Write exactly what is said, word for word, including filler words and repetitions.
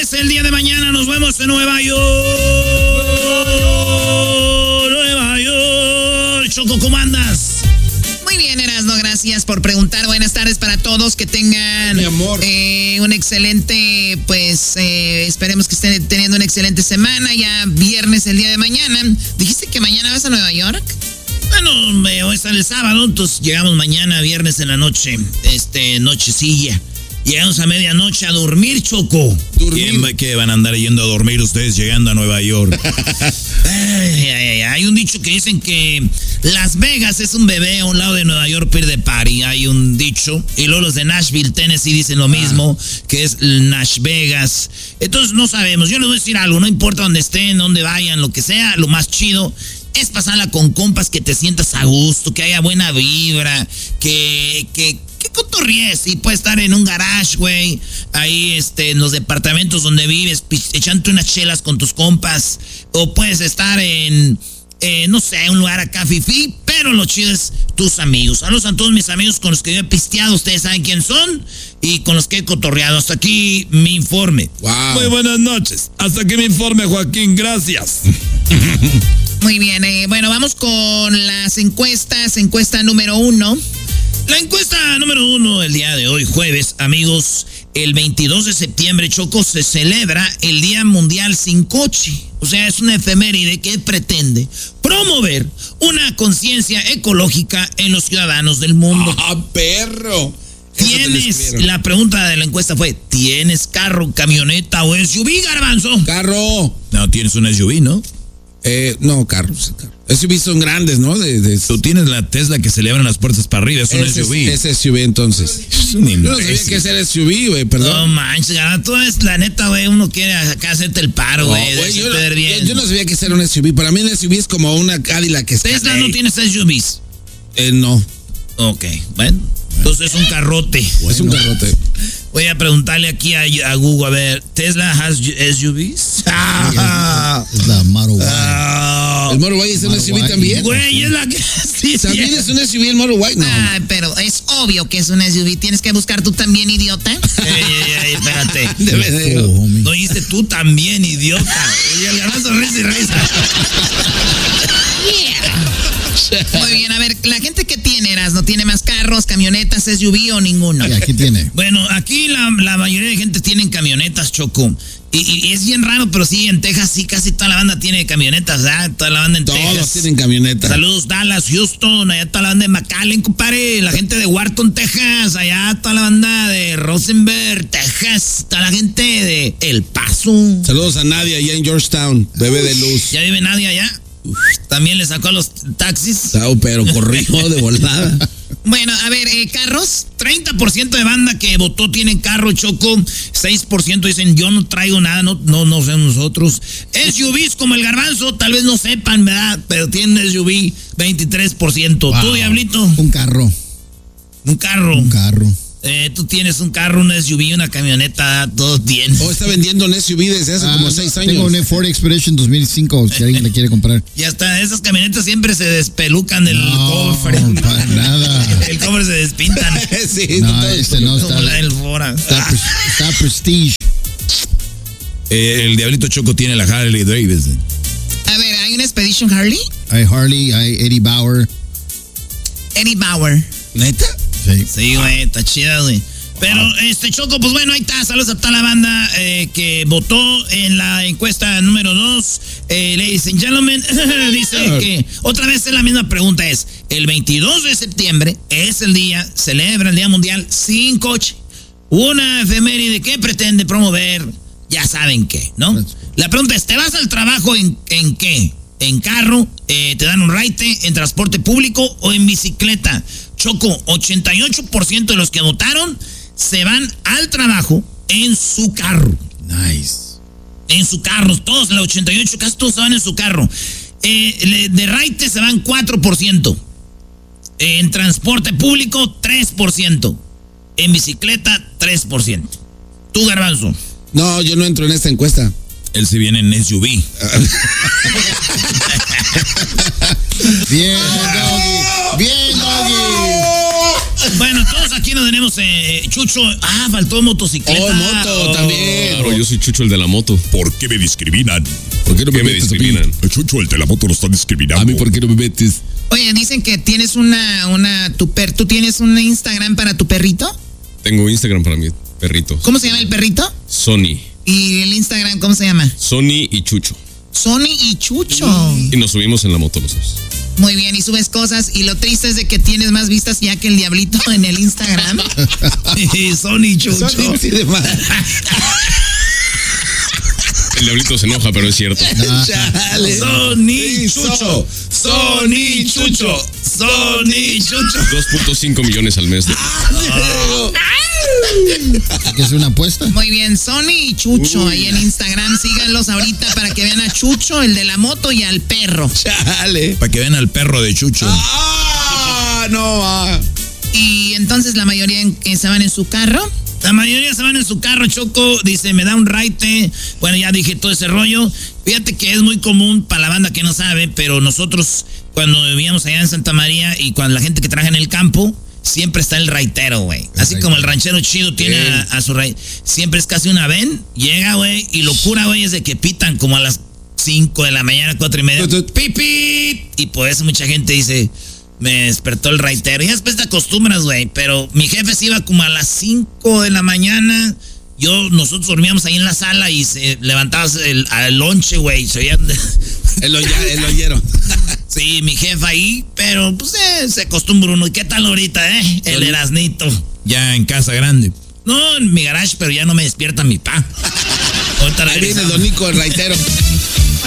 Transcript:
viernes, el día de mañana nos vemos en Nueva York. Nueva York. Choco, ¿cómo andas? Muy bien, Erasno, gracias por preguntar. Buenas tardes para todos, que tengan Mi amor. Eh, un excelente, pues, eh, esperemos que estén teniendo una excelente semana. Ya viernes, el día de mañana. ¿Dijiste que mañana vas a Nueva York? Bueno, eh, hoy está el sábado, entonces llegamos mañana, viernes en la noche, este, nochecilla. Llegamos a medianoche a dormir, Choco. ¿Quién va, ¿Qué van a andar yendo a dormir ustedes llegando a Nueva York? ay, ay, ay, hay un dicho que dicen que Las Vegas es un bebé a un lado de Nueva York pierde party. Hay un dicho. Y luego los de Nashville, Tennessee dicen lo mismo, ah. que es Nash Vegas. Entonces no sabemos. Yo les voy a decir algo, no importa dónde estén, dónde vayan, lo que sea, lo más chido es pasarla con compas, que te sientas a gusto, que haya buena vibra, que, que, que cotorries. Y puedes estar en un garage, güey, ahí este, en los departamentos donde vives, echándote unas chelas con tus compas. O puedes estar en, eh, no sé, un lugar acá fifí, pero lo chido es tus amigos. Saludos a todos mis amigos con los que yo he pisteado, ustedes saben quién son, y con los que he cotorreado. Hasta aquí mi informe. Wow. Muy buenas noches. Hasta aquí mi informe, Joaquín. Gracias. Muy bien, eh, bueno, vamos con las encuestas. Encuesta número uno. La encuesta número uno el día de hoy, jueves, amigos. El veintidós de septiembre, Choco, se celebra el Día Mundial Sin Coche. O sea, es una efeméride que pretende promover una conciencia ecológica en los ciudadanos del mundo. ¡Ah, perro! ¿Tienes, la pregunta de la encuesta fue, ¿tienes carro, camioneta o S U V, Garbanzo? ¡Carro! No, tienes un S U V, ¿no? Eh, no, carros. Carro. S U V son grandes, ¿no? De, de... Tú tienes la Tesla que se le abren las puertas para arriba, es un S S U V. Es S U V entonces. Es un Yo no sabía que era S U V, güey, perdón. No manches, tú es la neta, güey, uno quiere acá hacerte el paro, güey. No, yo, no, yo, yo no sabía que era un S U V. Para mí un S U V es como una Cadillac que está. Tesla no tienes S U Vs. Eh, no. Ok, bueno. Entonces es un carrote. Bueno. Es un carrote. Voy a preguntarle aquí a, a Google, a ver, ¿Tesla has S U Vs? Ah, es la Model Y. Ah, ¿El Model Y es un S U V también? Güey, es la que... Sí, ¿También sí. es un S U V el Model Y? No. Ay, pero es obvio que es un S U V. Tienes que buscar tú también, idiota. Ey, ey, ey, espérate. Debe de... Oh, No oíste tú también, idiota. Y el Garbanzo risa y risa. Muy bien, a ver, la gente que tiene, Erasno, ¿tiene más carros, camionetas, S U V o ninguno? Y aquí tiene. Bueno, aquí la, la mayoría de gente tienen camionetas, Choco. Y, y, y es bien raro, pero sí, en Texas sí, casi toda la banda tiene camionetas, ¿verdad? Toda la banda en Todos Texas. tienen camionetas. Saludos, Dallas, Houston, allá toda la banda de McAllen, compadre. La gente de Wharton, Texas. Allá toda la banda de Rosenberg, Texas. Toda la gente de El Paso. Saludos a Nadia allá en Georgetown, bebé de luz. ¿Ya vive nadie allá? También le sacó a los taxis. Oh, pero corrió de volada. Bueno, a ver, eh, carros. treinta por ciento de banda que votó tienen carro, Choco. seis por ciento dicen yo no traigo nada, no, no, no sé nosotros. S U Vs como el Garbanzo, tal vez no sepan, ¿verdad? Pero tienen S U V, veintitrés por ciento. Wow. ¿Tú, Diablito? Un carro. Un carro. Un carro. Eh, tú tienes un carro, un S U V, una camioneta, todos tienen. Oh, está vendiendo un S U V desde hace Ah, como no, seis años. Tengo un Ford Expedition dos mil cinco, si alguien le quiere comprar. Y hasta esas camionetas siempre se despelucan del No, cofre. para nada. El cofre se despintan. Sí, No, está- este no Como está. la del Fora. Está, pres- está Prestige. Eh, el Diablito Choco tiene la Harley Davidson. A ver, ¿hay una Expedition Harley? Hay Harley, hay Eddie Bauer. Eddie Bauer. ¿Neta? Sí. Sí, güey, está chida, güey. Pero, este, Choco, pues bueno, ahí está. Saludos a toda la banda eh, que votó en la encuesta número dos. Eh, ladies and gentlemen, dice que otra vez es la misma pregunta. Es, el veintidós de septiembre es el día, celebra el Día Mundial Sin Coche. Una efeméride que pretende promover, ya saben qué, ¿no? La pregunta es, ¿te vas al trabajo en, en qué? ¿En carro? Eh, ¿Te dan un raite? ¿En transporte público o en bicicleta? Choco, ochenta y ocho por ciento de los que votaron se van al trabajo en su carro. Nice. En su carro, todos, el ochenta y ocho, casi todos se van en su carro. Eh, de raite se van cuatro por ciento. En transporte público, tres por ciento. En bicicleta, tres por ciento. ¿Tú, Garbanzo? No, yo no entro en esta encuesta. Él se viene en S U V. Bien, Doggy. Bien, Doggy. Bueno, todos aquí no tenemos eh, Chucho. Ah, faltó motocicleta. Oh, moto Oh. también. Claro, yo soy Chucho el de la moto. ¿Por qué me discriminan? ¿Por qué no me ¿Qué me metes a mí? discriminan? El Chucho, el de la moto, lo está discriminando. A mí, ¿por qué no me metes? Oye, dicen que tienes una, una, tu per, ¿tú tienes un Instagram para tu perrito? Tengo Instagram para mi perrito. ¿Cómo se llama el perrito? Sony. ¿Y el Instagram cómo se llama? Sony y Chucho. Sony y Chucho. Y nos subimos en la moto los dos. Muy bien, y subes cosas, y lo triste es de que tienes más vistas ya que el diablito en el Instagram. Y Sony Chucho. Son sí de más. El diablito se enoja, pero es cierto. Chale. Sony Chucho. Sony Chucho. Sony Chucho. dos punto cinco millones al mes. De... ¿Que es una apuesta? Muy bien, Sony y Chucho ahí en Instagram. Síganlos ahorita para que vean a Chucho, el de la moto, y al perro. Chale. Para que vean al perro de Chucho. Ah, no va. Y entonces la mayoría en- que estaban en su carro. La mayoría se van en su carro, Choco. Dice, me da un raite. Bueno, ya dije todo ese rollo. Fíjate que es muy común para la banda que no sabe, pero nosotros cuando vivíamos allá en Santa María y cuando la gente que trabaja en el campo, siempre está el raitero, güey. Así como el ranchero chido tiene a, a su raitero. Siempre es casi una ven. Llega, güey, y locura, güey, es de que pitan como a las cinco de la mañana, cuatro y media. ¡Pipit! Y por eso mucha gente dice... Me despertó el raitero. Y después te acostumbras, güey. Pero mi jefe se iba como a las cinco de la mañana. Yo, nosotros dormíamos ahí en la sala y se levantaba el, al lonche, güey. Se oían... El, olla, el ollero. Sí, mi jefa ahí. Pero, pues, eh, se acostumbra uno. ¿Y qué tal ahorita, eh? El Erasnito. Ya en casa grande. No, en mi garage, pero ya no me despierta mi pa. Ahorita Ahí viene regresamos. Don Nico, el raitero.